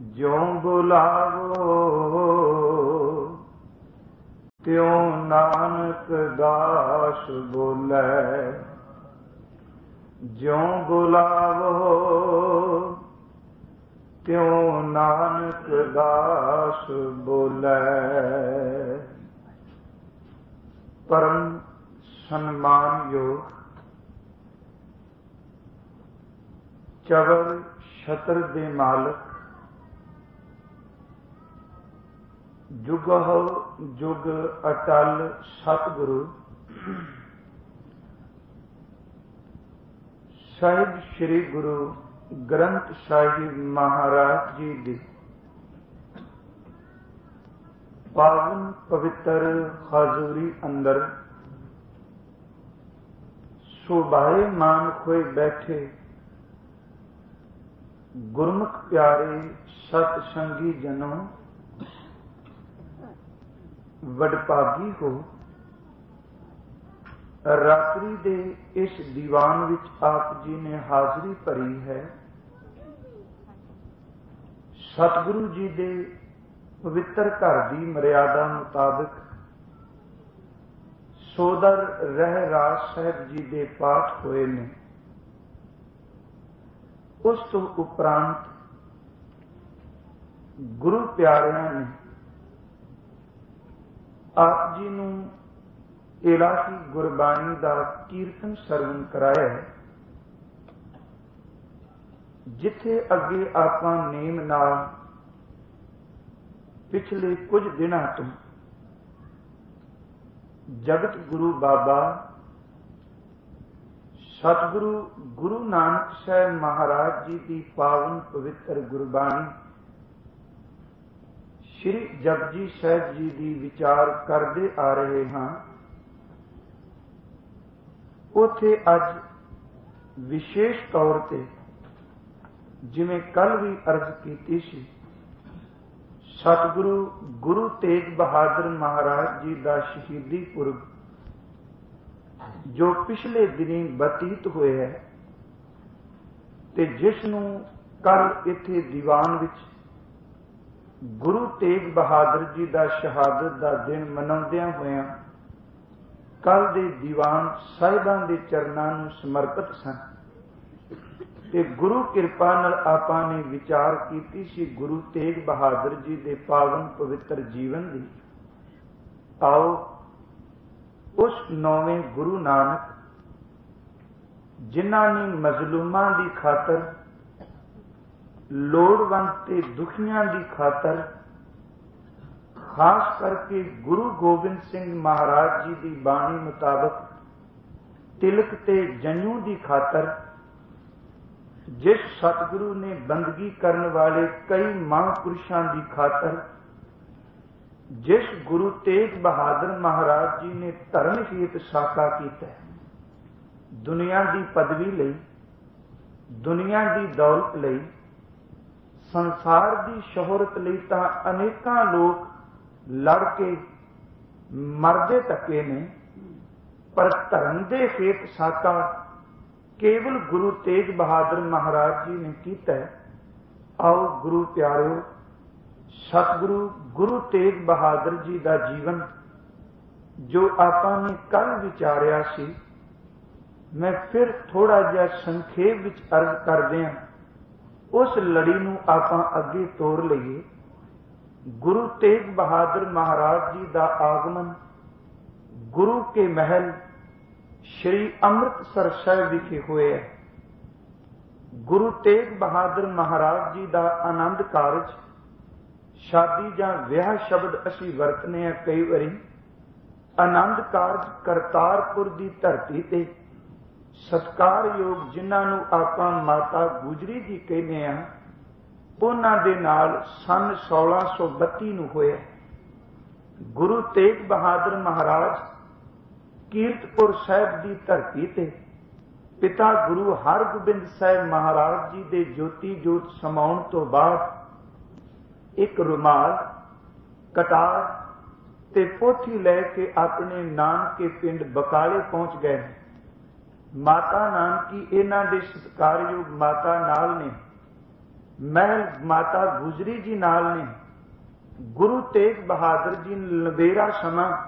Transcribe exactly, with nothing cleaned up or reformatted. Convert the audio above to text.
ज्यों बुलावो त्यों नानक दास बोले, ज्यों बुलावो त्यों नानक दास बोले। परम सम्मान योग चवर छत्र दे मालक, जुगह जुग अटल सतगुरु साहिब श्री गुरु ग्रंथ साहिब महाराज जी दी पावन पवित्र हाजूरी अंदर शोभाए मान खोए बैठे गुरमुख प्यारे सतसंगी जनों, वडभागी हो। रात्रि दे इस दीवान विच आप जी ने हाजरी भरी है। सतगुरु जी दे पवित्र घर की मर्यादा मुताबिक सोदर रहराज साहब जी दे पाठ होए ने। उस तो उपरांत गुरु प्यारियां ने आप जी नूं इलाही गुरबाणी दा कीर्तन सरवण कराया है, जिथे अगे आपां नेम नाल पिछले कुछ दिनां तो जगत गुरु बाबा सतगुरु गुरु नानक साहब महाराज जी की पावन पवित्र गुरबाणी श्री जपजी साहब जी की विचार करते आ रहे हाँ। उथे अज विशेष तौर पे जिवें कल भी अर्ज की सी, सतगुरु गुरु तेग बहादुर महाराज जी का शहीदी पुरब जो पिछले दिनी बतीत हुए है, ते जिसनूं कल इत्थे दीवान विच गुरु तेग बहादुर जी का शहादत का दिन मनाउंदियां होइयां कल दे दीवान साहिबां दे चरनां नूं समर्पित सन। ते गुरु किरपा नाल आपां ने विचार कीती सी गुरु तेग बहादुर जी दे पावन पवित्र जीवन दी। आओ उस नौवें गुरु नानक जिन्हां ने मजलूमां दी खातर, लोड़वंद ते दुखियां दी खातर, खास करके गुरु गोबिंद सिंह महाराज जी की बाणी मुताबिक तिलक ते जंजू की खातर, जिस सतगुरु ने बंदगी करने वाले कई महापुरुषों की खातर, जिस गुरु तेग बहादुर महाराज जी ने धर्म हेत साका किया, दुनिया की पदवी लई, दुनिया की दौलत लई, संसार की शोहरत लई तां अनेकां लोग लड़ के मरदे तके ने, पर धर्म दे हेत साका केवल गुरु तेग बहादुर महाराज जी ने कीता है। आओ गुरु प्यारिओ, सतगुरु गुरु तेग बहादुर जी का जीवन जो आपां ने कल विचारिया सी, मैं फिर थोड़ा जिहा संखेप विच अर्ज करदिआं उस लड़ी नूं आपां अगे तोर लईए। गुरु तेग बहादुर महाराज जी का आगमन गुरु के महल श्री अमृतसर साहिब विखे होया है। गुरु तेग बहादुर महाराज जी का आनंद कारज, शादी जां विआह शब्द असीं वरतने आ कई वारी, आनंद कारज करतारपुर की धरती ते सत्कारयोग जिन्हां नूं आपां माता गुजरी जी कहने आ, उन्हां दे नाल सन सोलह सौ बत्ती नूं होया। गुरु तेग बहादुर महाराज कीरतपुर साहिब की धरती ते पिता गुरु हरगोबिंद साहिब महाराज जी दे ज्योति जोत समाउण तो बाद एक रुमाल, कटार ते पोथी लैके अपने नानके पिंड बकाले पहुंच गए। माता नानकी इन्हां दे सत्कारयोग माता नाल ने महल माता गुजरी जी नाल ने गुरु तेग बहादुर जी लंबेरा समा